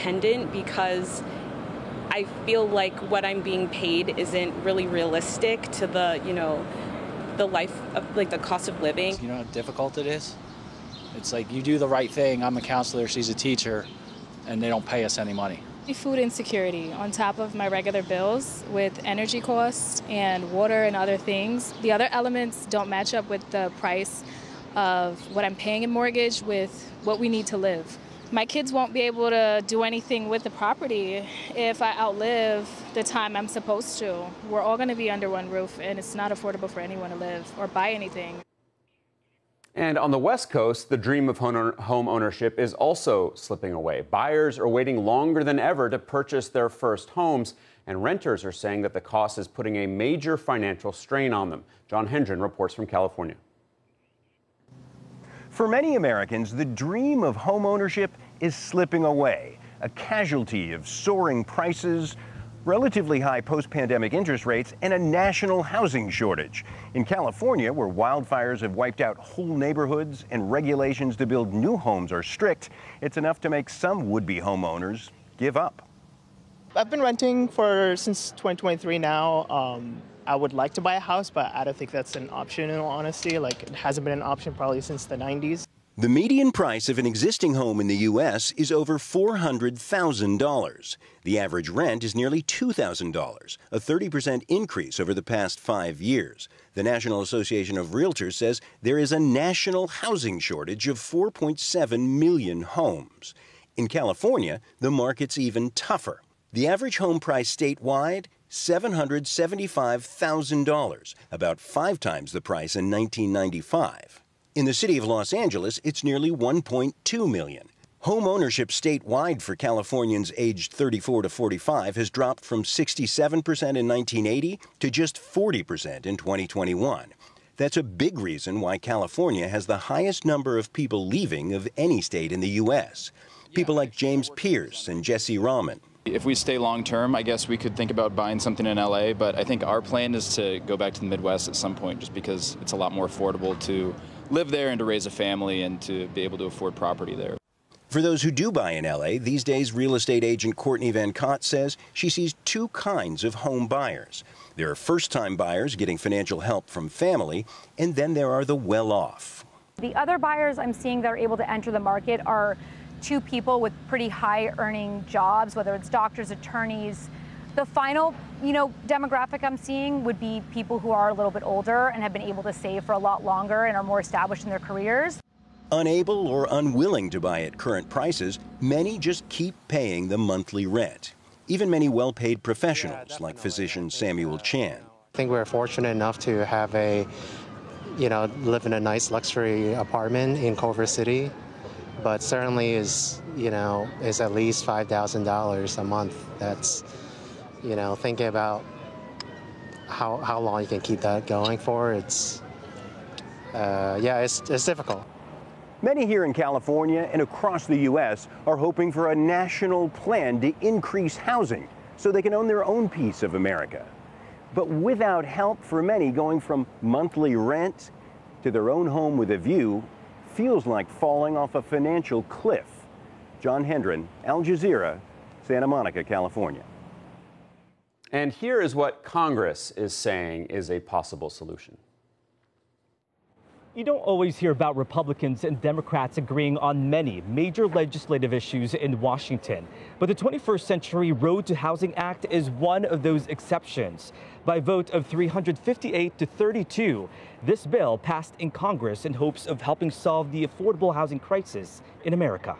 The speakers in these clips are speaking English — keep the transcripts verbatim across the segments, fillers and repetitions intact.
independent because I feel like what I'm being paid isn't really realistic to the, you know, the life of, like, the cost of living. You know how difficult it is? It's like you do the right thing. I'm a counselor, she's a teacher, and they don't pay us any money. Food insecurity on top of my regular bills with energy costs and water and other things. The other elements don't match up with the price of what I'm paying in mortgage with what we need to live. My kids won't be able to do anything with the property if I outlive the time I'm supposed to. We're all going to be under one roof, and it's not affordable for anyone to live or buy anything. And on the West Coast, the dream of home ownership is also slipping away. Buyers are waiting longer than ever to purchase their first homes, and renters are saying that the cost is putting a major financial strain on them. John Hendren reports from California. For many Americans, the dream of home ownership is slipping away, a casualty of soaring prices, relatively high post-pandemic interest rates, and a national housing shortage. In California, where wildfires have wiped out whole neighborhoods and regulations to build new homes are strict, it's enough to make some would-be homeowners give up. I've been renting for since twenty twenty-three now. Um, I would like to buy a house, but I don't think that's an option in all honesty. Like, it hasn't been an option probably since the nineties. The median price of an existing home in the U S is over four hundred thousand dollars. The average rent is nearly two thousand dollars, a thirty percent increase over the past five years. The National Association of Realtors says there is a national housing shortage of four point seven million homes. In California, the market's even tougher. The average home price statewide, seven hundred seventy-five thousand dollars, about five times the price in nineteen ninety-five. In the city of Los Angeles, it's nearly one point two million dollars. Home ownership statewide for Californians aged thirty-four to forty-five has dropped from sixty-seven percent in nineteen eighty to just forty percent in twenty twenty-one. That's a big reason why California has the highest number of people leaving of any state in the U S. People like James Pierce and Jesse Rahman. If we stay long term, I guess we could think about buying something in L A, but I think our plan is to go back to the Midwest at some point just because it's a lot more affordable to live there and to raise a family and to be able to afford property there. For those who do buy in L A, these days real estate agent Courtney Van Cott says she sees two kinds of home buyers. There are first-time buyers getting financial help from family, and then there are the well-off. The other buyers I'm seeing that are able to enter the market are two people with pretty high earning jobs, whether it's doctors, attorneys. The final, you know, demographic I'm seeing would be people who are a little bit older and have been able to save for a lot longer and are more established in their careers. Unable or unwilling to buy at current prices, many just keep paying the monthly rent. Even many well-paid professionals yeah, like physician Samuel Chan. I think we're fortunate enough to have a, you know, live in a nice luxury apartment in Culver City. But certainly is, you know, is at least five thousand dollars a month. That's, you know, thinking about how how long you can keep that going for. It's, uh, yeah, it's it's difficult. Many here in California and across the U S are hoping for a national plan to increase housing so they can own their own piece of America. But without help, for many, going from monthly rent to their own home with a view feels like falling off a financial cliff. John Hendren, Al Jazeera, Santa Monica, California. And here is what Congress is saying is a possible solution. You don't always hear about Republicans and Democrats agreeing on many major legislative issues in Washington. But the twenty-first Century Road to Housing Act is one of those exceptions. By vote of three hundred fifty-eight to thirty-two, this bill passed in Congress in hopes of helping solve the affordable housing crisis in America.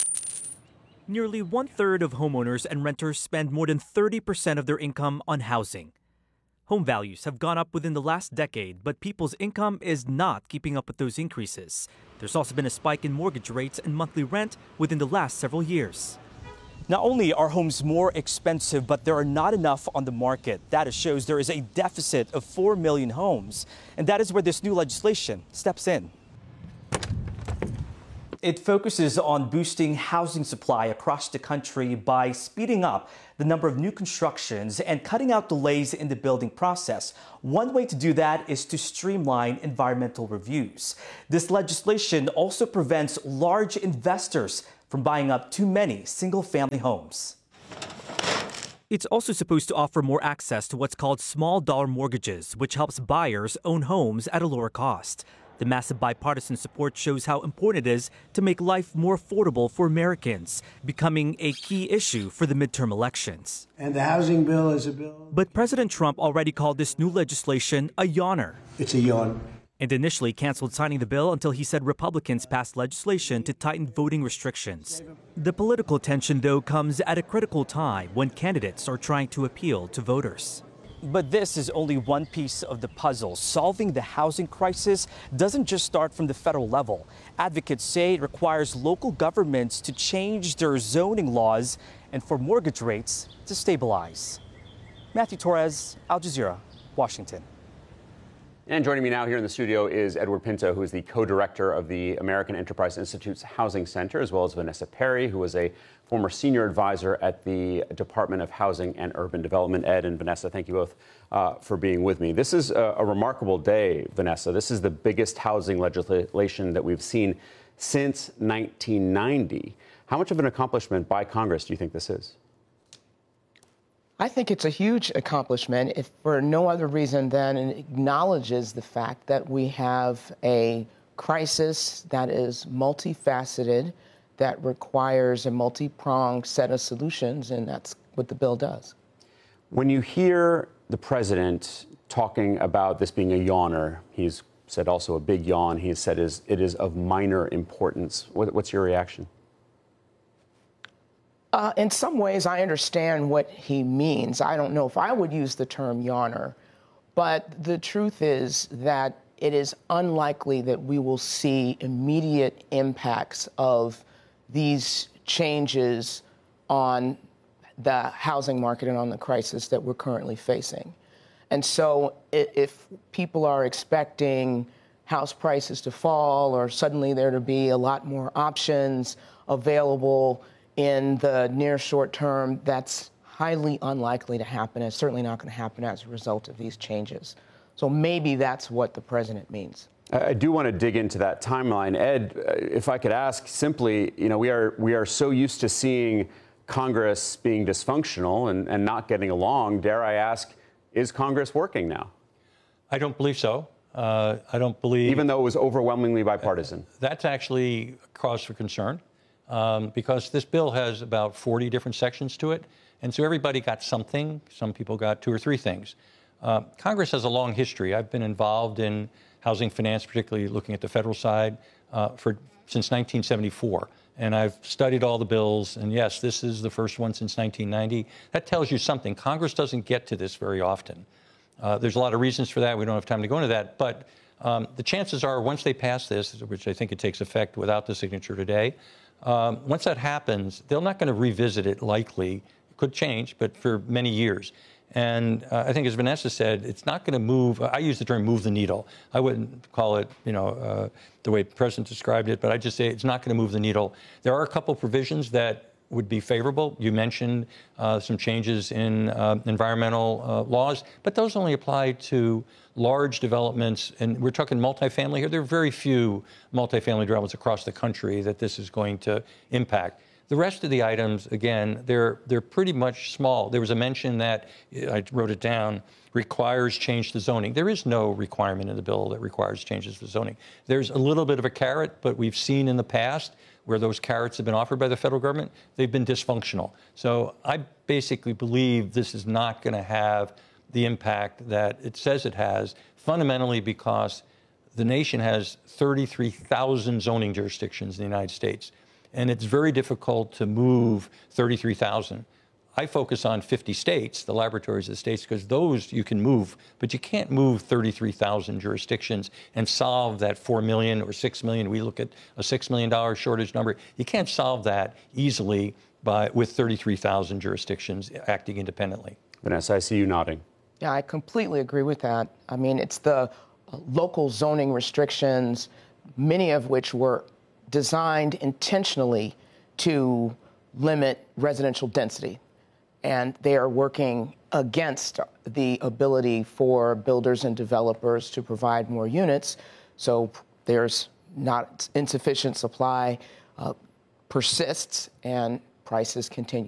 Nearly one third of homeowners and renters spend more than thirty percent of their income on housing. Home values have gone up within the last decade, but people's income is not keeping up with those increases. There's also been a spike in mortgage rates and monthly rent within the last several years. Not only are homes more expensive, but there are not enough on the market. Data shows there is a deficit of four million homes, and that is where this new legislation steps in. It focuses on boosting housing supply across the country by speeding up the number of new constructions and cutting out delays in the building process. One way to do that is to streamline environmental reviews. This legislation also prevents large investors from buying up too many single-family homes. It's also supposed to offer more access to what's called small dollar mortgages, which helps buyers own homes at a lower cost. The massive bipartisan support shows how important it is to make life more affordable for Americans, becoming a key issue for the midterm elections. And the housing bill is a bill. But President Trump already called this new legislation a yawner. It's a yawn. And initially canceled signing the bill until he said Republicans passed legislation to tighten voting restrictions. The political tension, though, comes at a critical time when candidates are trying to appeal to voters. But this is only one piece of the puzzle. Solving the housing crisis doesn't just start from the federal level. Advocates say it requires local governments to change their zoning laws and for mortgage rates to stabilize. Matthew Torres, Al Jazeera, Washington. And joining me now here in the studio is Edward Pinto, who is the co-director of the American Enterprise Institute's Housing Center, as well as Vanessa Perry, who was a former senior advisor at the Department of Housing and Urban Development. Ed and Vanessa, thank you both uh, for being with me. This is a, a remarkable day, Vanessa. This is the biggest housing legislation that we've seen since nineteen ninety. How much of an accomplishment by Congress do you think this is? I think it's a huge accomplishment, if for no other reason than it acknowledges the fact that we have a crisis that is multifaceted, that requires a multi-pronged set of solutions, and that's what the bill does. When you hear the president talking about this being a yawner, he's said also a big yawn, he has said is, it is of minor importance. What, what's your reaction? Uh, in some ways, I understand what he means. I don't know if I would use the term yawner, but the truth is that it is unlikely that we will see immediate impacts of these changes on the housing market and on the crisis that we're currently facing. And so if people are expecting house prices to fall or suddenly there to be a lot more options available in the near short term, that's highly unlikely to happen. It's certainly not going to happen as a result of these changes. So maybe that's what the president means. I do want to dig into that timeline. Ed, if I could ask simply, you know, we are we are so used to seeing Congress being dysfunctional and, and not getting along. Dare I ask, is Congress working now? I don't believe so. Uh, I don't believe... Even though it was overwhelmingly bipartisan? Uh, that's actually cause for concern. Um, because this bill has about forty different sections to it. And so everybody got something. Some people got two or three things. Uh, Congress has a long history. I've been involved in housing finance, particularly looking at the federal side, uh, for since nineteen seventy-four. And I've studied all the bills. And yes, this is the first one since nineteen ninety. That tells you something. Congress doesn't get to this very often. Uh, there's a lot of reasons for that. We don't have time to go into that. But um, the chances are once they pass this, which I think it takes effect without the signature today, Um, once that happens, they're not going to revisit it likely. It could change, but for many years. And uh, I think, as Vanessa said, it's not going to move. I use the term move the needle. I wouldn't call it, you know, uh, the way the president described it, but I just say it's not going to move the needle. There are a couple provisions that would be favorable. You mentioned uh, some changes in uh, environmental uh, laws, but those only apply to large developments, and we're talking multifamily here. There are very few multifamily developments across the country that this is going to impact. The rest of the items, again, they're they're pretty much small. There was a mention that, I wrote it down, requires change to zoning. There is no requirement in the bill that requires changes to zoning. There's a little bit of a carrot, but we've seen in the past where those carrots have been offered by the federal government, they've been dysfunctional. So I basically believe this is not going to have the impact that it says it has, fundamentally because the nation has thirty-three thousand zoning jurisdictions in the United States, and it's very difficult to move thirty-three thousand. I focus on fifty states, the laboratories of the states, because those you can move, but you can't move thirty-three thousand jurisdictions and solve that four million or six million. We look at a six million dollars shortage number. You can't solve that easily by with thirty-three thousand jurisdictions acting independently. Vanessa, I see you nodding. Yeah, I completely agree with that. I mean, it's the local zoning restrictions, many of which were designed intentionally to limit residential density. And they are working against the ability for builders and developers to provide more units. So there's not insufficient supply. Uh, persists and prices continue